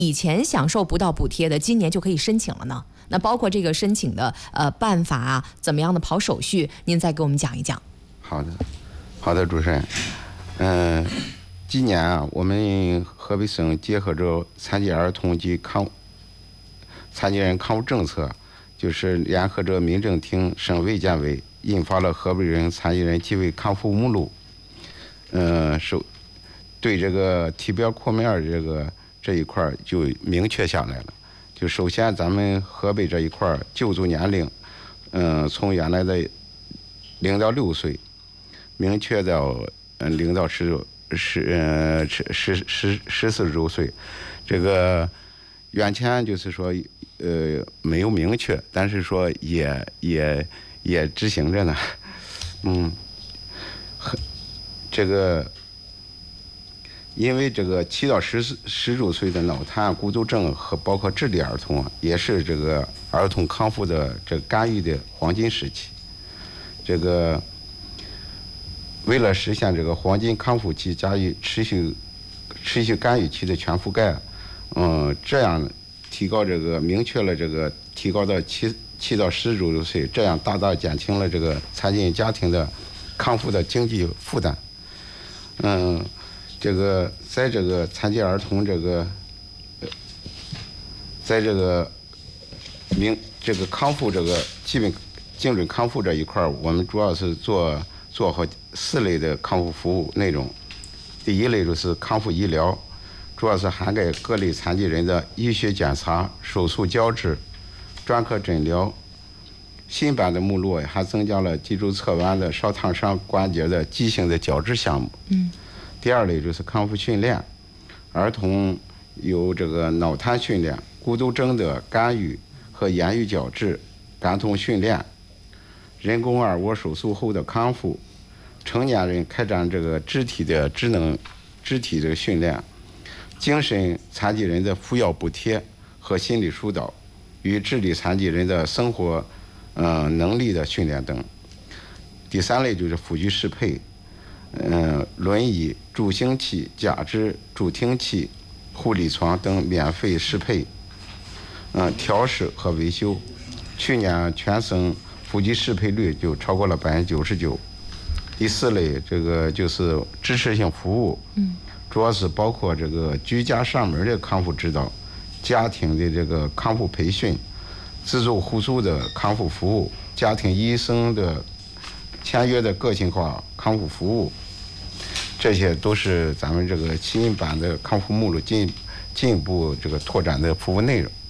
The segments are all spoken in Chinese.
以前享受不到补贴的，今年就可以申请了呢？那包括这个申请的办法啊，怎么样的跑手续，您再给我们讲一讲。 好的，主持人。今年啊，我们河北省结合着残疾儿童及残疾人康复政策，就是联合着民政厅、省卫健委，印发了《河北省残疾人基本康复目录》。对这个体表扩面这一块就明确下来了。就首先咱们河北这一块救助年龄，从原来的0到6岁，明确到0到14周岁。这个原先就是说没有明确，但是说也执行着呢。这个因为这个7到10周岁的脑瘫、骨头症和包括智力儿童啊，也是这个儿童康复的这个干预的黄金时期。这个为了实现这个黄金康复期加以持续干预期的全覆盖，这样明确了这个提高到7到10周岁，这样大大减轻了这个残疾人家庭的康复的经济负担。这个在这个残疾儿童在这个康复这个基本精准康复这一块，我们主要是做好4类的康复服务内容。第一类就是康复医疗，主要是涵盖各类残疾人的医学检查、手术矫治、专科诊疗。新版的目录还增加了脊柱侧弯的烧烫伤关节的畸形的矫治项目。第二类就是康复训练，儿童有这个脑瘫训练、骨头症的干预和言语矫治、感统训练、人工耳蜗手术后的康复，成年人开展这个肢体的训练，精神残疾人的服药补贴和心理疏导，与智力残疾人的生活能力的训练等。第三类就是辅具适配，轮椅、助行器、假肢、助听器、护理床等免费适配，调试和维修。去年全省辅具适配率就超过了99%。第四类这个就是支持性服务，主要是包括这个居家上门的康复指导、家庭的这个康复培训、自助互助的康复服务、家庭医生的签约的个性化康复服务，这些都是咱们这个新版的康复目录进一步这个拓展的服务内容。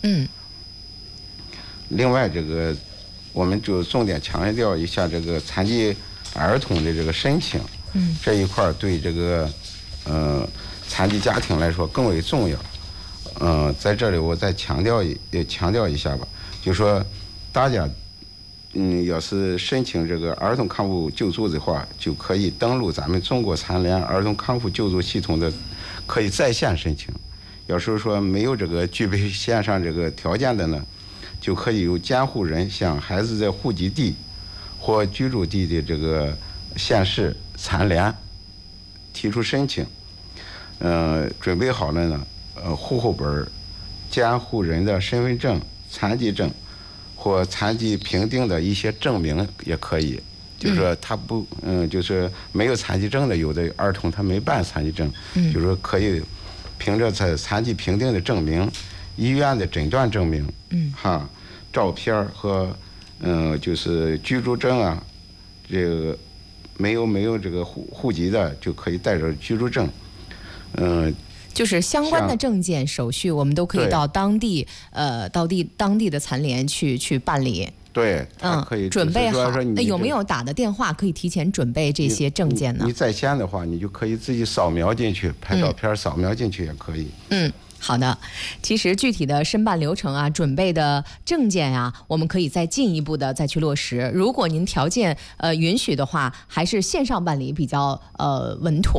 另外这个我们就重点强调一下这个残疾儿童的这个申请，这一块对这个残疾家庭来说更为重要。在这里我再强调一下吧，就说大家要是申请这个儿童康复救助的话，就可以登录咱们中国残联儿童康复救助系统的，可以在线申请。要是说没有这个具备线上这个条件的呢，就可以由监护人向孩子的户籍地或居住地的这个县市残联提出申请。准备好了呢，户口本、监护人的身份证、残疾证或残疾评定的一些证明也可以。就是说他不，就是没有残疾证的，有的儿童他没办残疾证，就是说可以凭着残疾评定的证明、医院的诊断证明，照片和就是居住证啊，这个没有这个户籍的就可以带着居住证， 就是相关的证件手续，我们都可以到当地的残联去办理。 对，可以准备好。那有没有打的电话可以提前准备这些证件呢？ 你在线的话，你就可以自己扫描进去，拍照片扫描进去也可以。 好的，其实具体的申办流程啊，准备的证件啊，我们可以再进一步的再去落实。如果您条件允许的话，还是线上办理比较稳妥。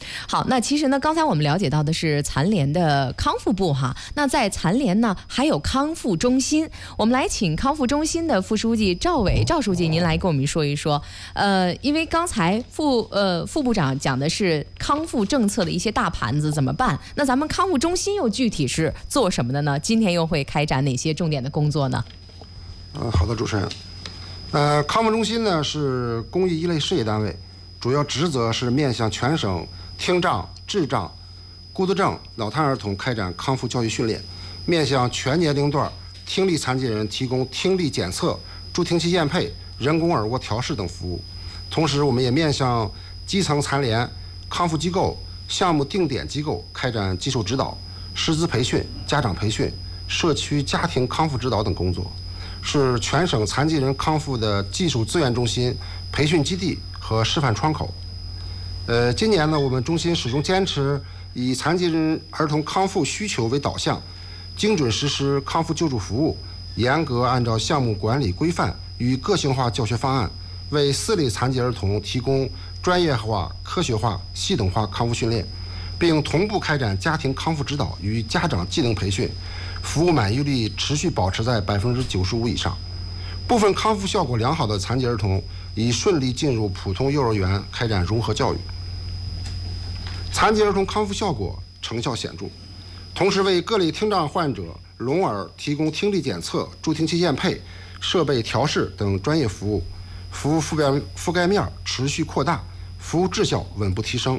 好，那其实呢，刚才我们了解到的是残联的康复部哈，那在残联呢还有康复中心，我们来请康复中心的副书记赵伟赵书记，您来跟我们说一说。因为刚才副部长讲的是康复政策的一些大盘子怎么办，那咱们康复中心又具体是做什么的呢？今天又会开展哪些重点的工作呢？ 好的，主持人。康复中心呢是公益一类事业单位，主要职责是面向全省听障、智障、孤独症、脑瘫儿童开展康复教育训练，面向全年龄段听力残疾人提供听力检测、助听器验配、人工耳蜗调试等服务。同时，我们也面向基层残联、康复机构、项目定点机构开展技术指导、师资培训、家长培训、社区家庭康复指导等工作，是全省残疾人康复的技术资源中心、培训基地和示范窗口。今年呢，我们中心始终坚持以残疾人儿童康复需求为导向，精准实施康复救助服务，严格按照项目管理规范与个性化教学方案，为4类残疾儿童提供专业化、科学化、系统化康复训练，并同步开展家庭康复指导与家长技能培训，服务满意率持续保持在95%以上。部分康复效果良好的残疾儿童已顺利进入普通幼儿园开展融合教育。残疾儿童康复效果成效显著，同时为各类听障患者聋耳提供听力检测、助听器验配、设备调试等专业服务，服务覆盖面持续扩大，服务质效稳步提升。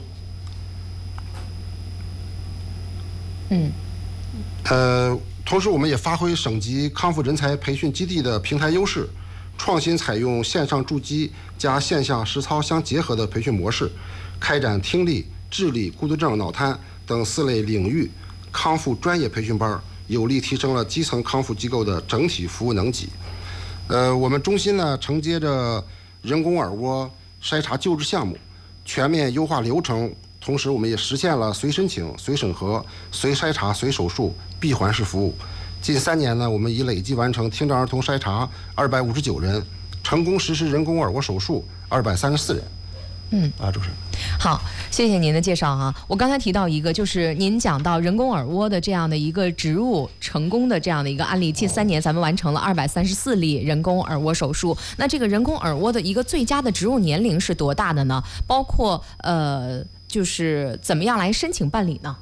同时我们也发挥省级康复人才培训基地的平台优势，创新采用线上筑基加线下实操相结合的培训模式，开展听力、智力、孤独症、脑瘫等4类领域康复专业培训班，有力提升了基层康复机构的整体服务能级。我们中心呢承接着人工耳蜗筛查救治项目，全面优化流程，同时我们也实现了随申请、随审核、随筛查、随手术闭环式服务。近3年呢，我们已累计完成听障儿童筛查259人，成功实施人工耳蜗手术234人。主持人。 好，谢谢您的介绍哈。我刚才提到一个，就是您讲到人工耳蜗的这样的一个植入成功的这样的一个案例，近3年咱们完成了234例人工耳蜗手术。那这个人工耳蜗的一个最佳的植入年龄是多大的呢？包括就是怎么样来申请办理呢？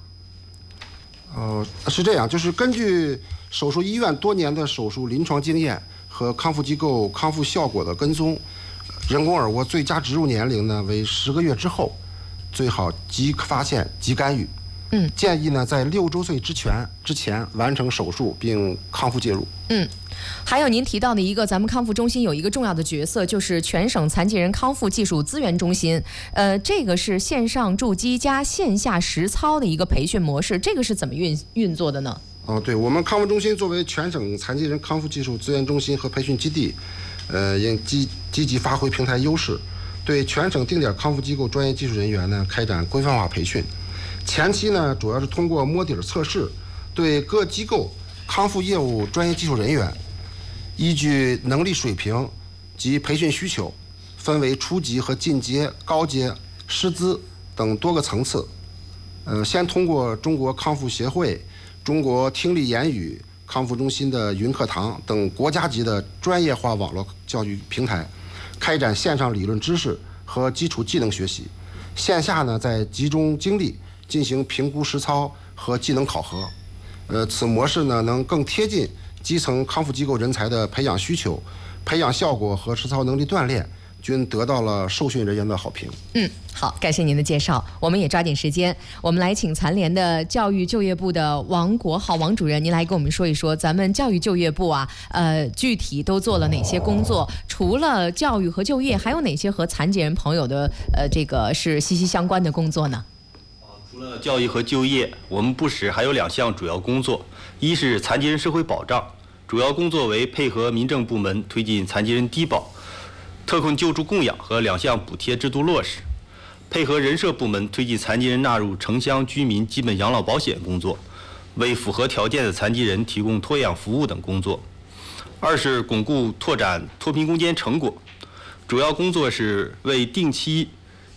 是这样，就是根据手术医院多年的手术临床经验和康复机构康复效果的跟踪，人工耳蜗最佳植入年龄呢为10个月之后，最好即发现即干预。建议呢在6周岁之前完成手术并康复介入。 还有您提到的一个，咱们康复中心有一个重要的角色，就是全省残疾人康复技术资源中心。这个是线上筑基加线下实操的一个培训模式，这个是怎么运作的呢？ 对，我们康复中心作为全省残疾人康复技术资源中心和培训基地，应积极发挥平台优势，对全省定点康复机构专业技术人员呢开展规范化培训。前期呢，主要是通过摸底测试，对各机构康复业务专业技术人员，依据能力水平及培训需求，分为初级和进阶、高阶、师资等多个层次。先通过中国康复协会、中国听力言语康复中心的云课堂等国家级的专业化网络教育平台，开展线上理论知识和基础技能学习；线下呢，再集中精力进行评估实操和技能考核。此模式呢，能更贴近基层康复机构人才的培养需求，培养效果和实操能力锻炼均得到了受训人员的好评。 好，感谢您的介绍。我们也抓紧时间，我们来请残联的教育就业部的王国浩王主任，您来跟我们说一说咱们教育就业部啊，具体都做了哪些工作？除了教育和就业，还有哪些和残疾人朋友的这个是息息相关的工作呢？ 除了教育和就业，我们部室还有2项主要工作，一是残疾人社会保障，主要工作为配合民政部门推进残疾人低保、特困救助供养和2项补贴制度落实，配合人社部门推进残疾人纳入城乡居民基本养老保险工作，为符合条件的残疾人提供托养服务等工作。二是巩固拓展脱贫攻坚成果，主要工作是为定期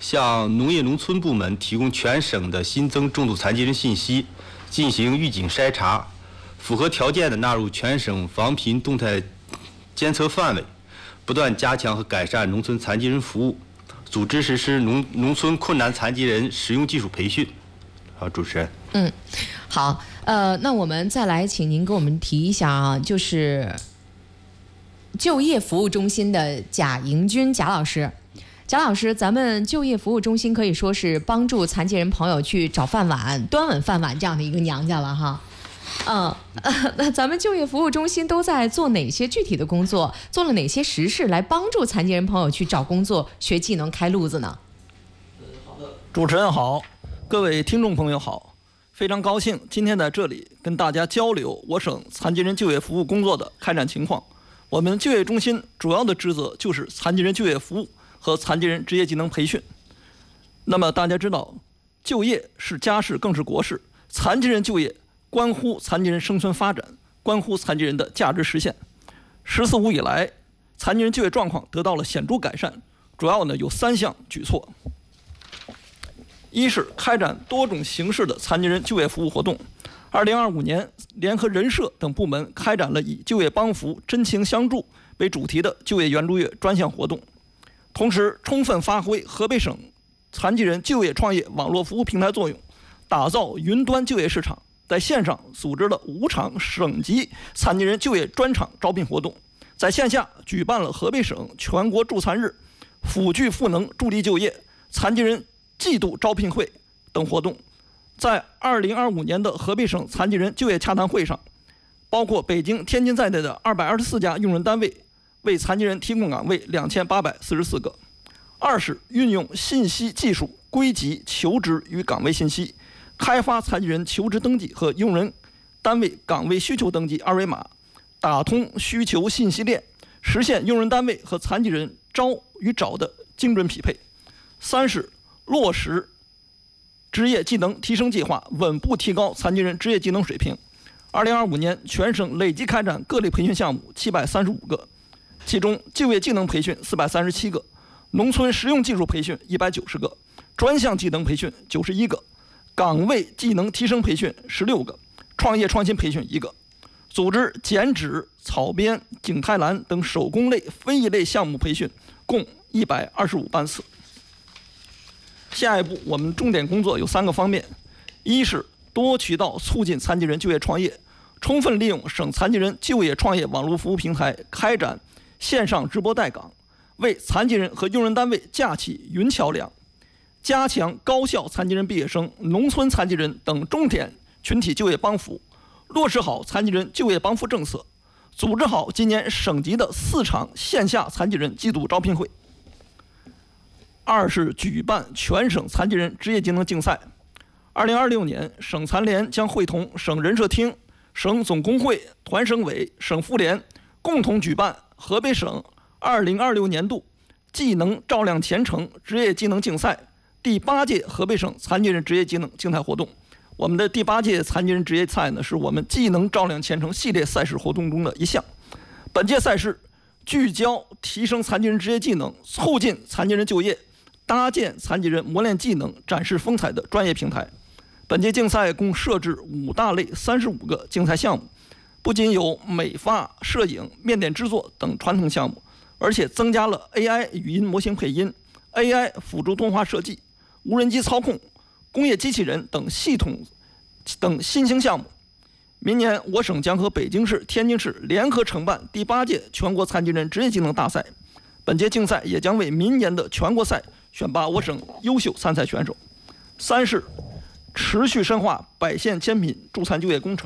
向农业农村部门提供全省的新增重度残疾人信息，进行预警筛查，符合条件的纳入全省防贫动态监测范围，不断加强和改善农村残疾人服务，组织实施农村困难残疾人实用技术培训。好，主持人。 好，那我们再来请您给我们提一下啊，就是就业服务中心的贾迎军贾老师。贾老师，咱们就业服务中心可以说是帮助残疾人朋友去找饭碗、端稳饭碗这样的一个娘家了哈。那咱们就业服务中心都在做哪些具体的工作？做了哪些实事来帮助残疾人朋友去找工作、学技能、开路子呢？ 好的，主持人好，各位听众朋友好，非常高兴今天在这里跟大家交流我省残疾人就业服务工作的开展情况。我们就业中心主要的职责就是残疾人就业服务和残疾人职业技能培训。那么大家知道，就业是家事更是国事，残疾人就业关乎残疾人生存发展，关乎残疾人的价值实现。“14五”以来，残疾人就业状况得到了显著改善，主要有3项举措。一是开展多种形式的残疾人就业服务活动。2025年，联合人社等部门开展了以就业帮扶、真情相助为主题的就业援助月专项活动，同时充分发挥河北省残疾人就业创业网络服务平台作用，打造云端就业市场，在线上组织了5场省级残疾人就业专场招聘活动，在线下举办了河北省全国助残日、辅具赋能助力就业、残疾人季度招聘会等活动。在2025年的河北省残疾人就业洽谈会上，包括北京、天津在内的224家用人单位为残疾人提供岗位2844个。二是运用信息技术归集求职与岗位信息，开发残疾人求职登记和用人单位岗位需求登记二维码，打通需求信息链，实现用人单位和残疾人招与找的精准匹配。三是落实职业技能提升计划，稳步提高残疾人职业技能水平。2025年全省累计开展各类培训项目735个，其中就业技能培训437个，农村实用技术培训190个，专项技能培训91个，岗位技能提升培训16个，创业创新培训1个，组织剪纸、草编、景泰蓝等手工类、非遗类项目培训共125班次。下一步，我们重点工作有3个方面：一是多渠道促进残疾人就业创业，充分利用省残疾人就业创业网络服务平台，开展线上直播带岗，为残疾人和用人单位架起云桥梁；加强高校残疾人毕业生、农村残疾人等重点群体就业帮扶，落实好残疾人就业帮扶政策，组织好今年省级的4场线下残疾人季度招聘会。二是举办全省残疾人职业技能竞赛。2026年，省残联将会同省人社厅、省总工会、团省委、省妇联共同举办河北省2026年度技能照亮前程职业技能竞赛第8届河北省残疾人职业技能竞赛活动。我们的第8届残疾人职业赛呢，是我们技能照亮前程系列赛事活动中的一项。本届赛事聚焦提升残疾人职业技能，促进残疾人就业，搭建残疾人磨练技能、展示风采的专业平台。本届竞赛共设置5大类35个竞赛项目，不仅有美发、摄影、面点制作等传统项目，而且增加了 AI 语音模型配音、AI 辅助动画设计、无人机操控、工业机器人等系统等新兴项目。明年我省将和北京市、天津市联合承办第8届全国残疾人职业技能大赛。本届竞赛也将为明年的全国赛选拔我省优秀参赛选手。三是持续深化百县千品助残就业工程，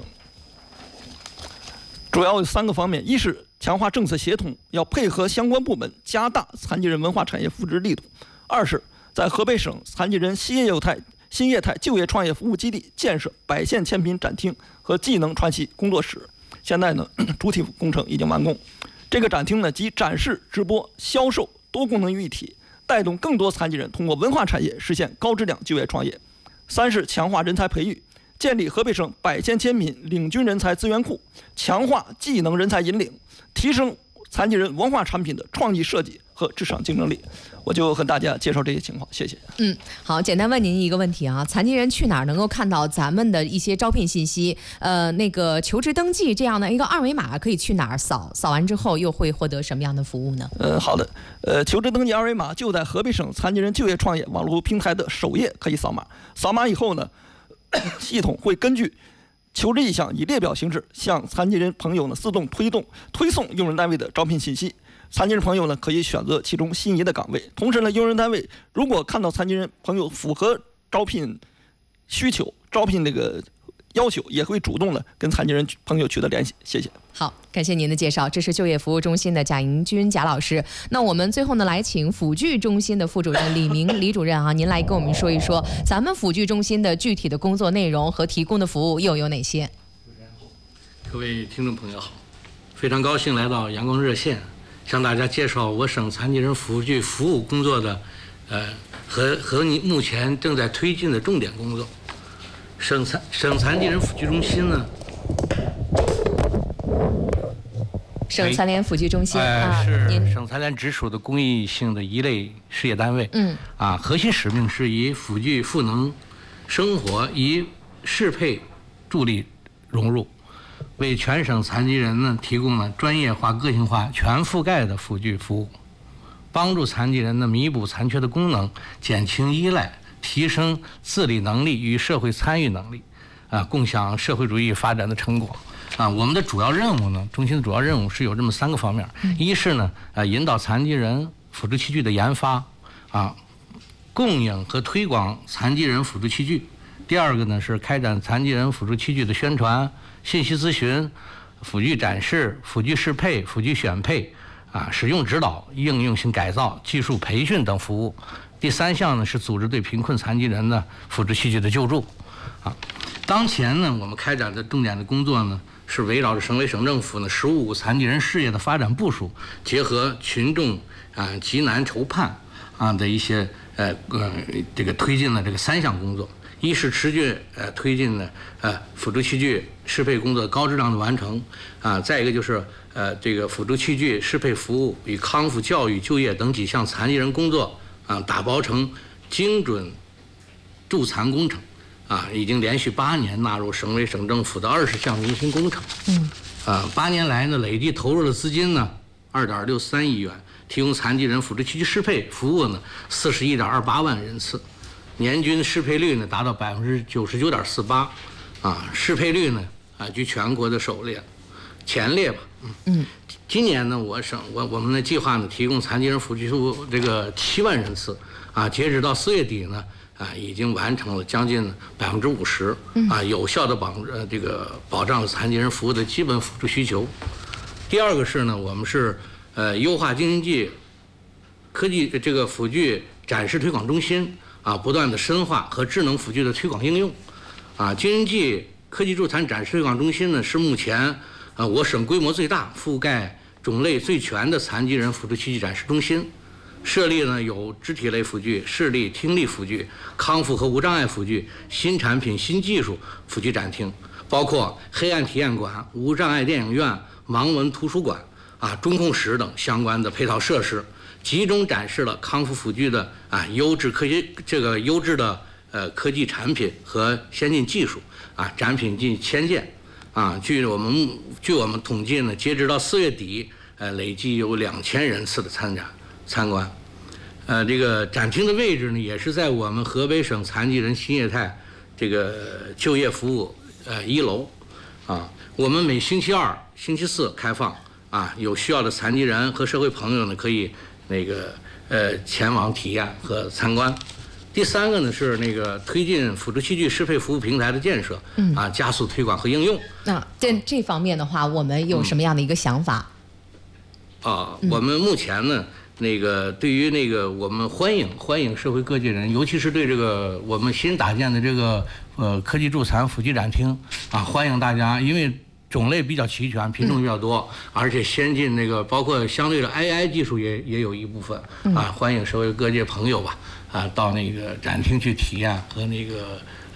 主要有3个方面：一是强化政策协同，要配合相关部门加大残疾人文化产业扶持力度；二是在河北省残疾人新业态就业创业服务基地建设百县千品展厅和技能传习工作室，现在呢主体工程已经完工。这个展厅呢集展示、直播、销售多功能于一体，带动更多残疾人通过文化产业实现高质量就业创业。三是强化人才培育，建立河北省百县千品领军人才资源库，强化技能人才引领，提升残疾人文化产品的创意设计和职场竞争力。我就和大家介绍这些情况，谢谢。 好，简单问您一个问题啊，残疾人去哪儿能够看到咱们的一些招聘信息？那个求职登记这样的一个二维码可以去哪儿扫？扫完之后又会获得什么样的服务呢？ 好的，求职登记二维码就在河北省残疾人就业创业网络平台的首页可以扫码。扫码以后呢，系统会根据求职意向以列表形式向残疾人朋友呢自动推送用人单位的招聘信息。残疾人朋友呢可以选择其中心仪的岗位，同时呢，用人单位如果看到残疾人朋友符合招聘需求、招聘这个要求，也会主动的跟残疾人朋友取得联系。谢谢。 好，感谢您的介绍，这是就业服务中心的贾迎军贾老师。那我们最后呢，来请辅具中心的副主任李明李主任啊，您来跟我们说一说咱们辅具中心的具体的工作内容和提供的服务又有哪些？ 各位听众朋友好，非常高兴来到阳光热线，向大家介绍我省残疾人辅具服务工作的和你目前正在推进的重点工作。省残疾人辅具中心呢， 省残联辅具中心是省残联直属的公益性的一类事业单位。核心使命是以辅具赋能生活，以适配助力融入，为全省残疾人呢提供了专业化、个性化、全覆盖的辅具服务，帮助残疾人呢弥补残缺的功能，减轻依赖，提升自理能力与社会参与能力，共享社会主义发展的成果。我们的主要任务呢，中心的主要任务是有这么3个方面：一是呢，引导残疾人辅助器具的研发，供应和推广残疾人辅助器具；第二个呢是开展残疾人辅助器具的宣传、信息咨询、辅具展示、辅具适配、辅具选配、使用指导、应用性改造、技术培训等服务；第3项呢是组织对贫困残疾人的辅助器具的救助。当前呢，我们开展的重点的工作呢，是围绕着省委省政府呢15残疾人事业的发展部署，结合群众急难愁盼的一些这个推进了这个3项工作：一是持续推进呢辅助器具适配工作高质量的完成，再一个就是这个辅助器具适配服务与康复、教育、就业等几项残疾人工作打包成精准助残工程。已经连续8年纳入省委省政府的20项民生工程。8年来呢，累计投入的资金呢2.63亿元，提供残疾人辅助器具适配服务呢41.28万人次，年均适配率呢达到99.48%，适配率呢居全国的前列吧。今年呢，我们的计划呢提供残疾人辅助服务这个7万人次，截止到4月底呢。已经完成了将近50%，有效的保障了残疾人服务的基本辅助需求。第二个是呢，我们是优化京津冀科技这个辅具展示推广中心不断的深化和智能辅具的推广应用。京津冀科技助残展示推广中心呢是目前我省规模最大、覆盖种类最全的残疾人辅助器具展示中心。设立呢有肢体类辅具、视力、听力辅具、康复和无障碍辅具、新产品、新技术辅具展厅，包括黑暗体验馆、无障碍电影院、盲文图书馆、中控室等相关的配套设施，集中展示了康复辅具的优质的科技产品和先进技术，展品近1000件。据我们统计呢，截止到4月底，累计有2000人次的参观。这个展厅的位置呢，也是在我们河北省残疾人新业态这个就业服务1楼。我们每星期2、星期4开放，有需要的残疾人和社会朋友呢，可以前往体验和参观。第3个呢是推进辅助器具适配服务平台的建设，加速推广和应用。 这方面的话，我们有什么样的一个想法？ 我们目前呢，对于我们欢迎社会各界人，尤其是对这个我们新打建的这个科技助残辅具展厅欢迎大家，因为种类比较齐全，品种比较多，而且先进包括相对的 AI 技术也有一部分欢迎社会各界朋友吧到展厅去体验和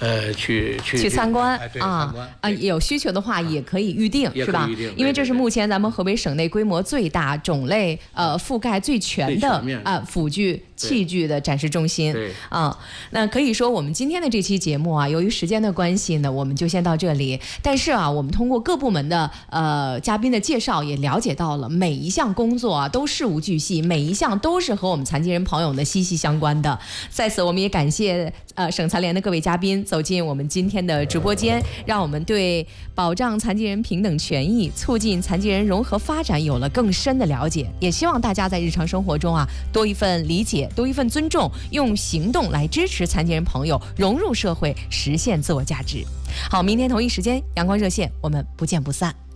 去参观啊有需求的话也可以预定，是吧？因为这是目前咱们河北省内规模最大、种类覆盖最全的辅具器具的展示中心啊。那可以说我们今天的这期节目啊，由于时间的关系呢，我们就先到这里。但是啊，我们通过各部门的嘉宾的介绍，也了解到了每一项工作啊都事无巨细，每一项都是和我们残疾人朋友呢息息相关的。在此，我们也感谢省残联的各位嘉宾走进我们今天的直播间，让我们对保障残疾人平等权益、促进残疾人融合发展有了更深的了解。也希望大家在日常生活中啊多一份理解，多一份尊重，用行动来支持残疾人朋友融入社会，实现自我价值。好，明天同一时间阳光热线，我们不见不散。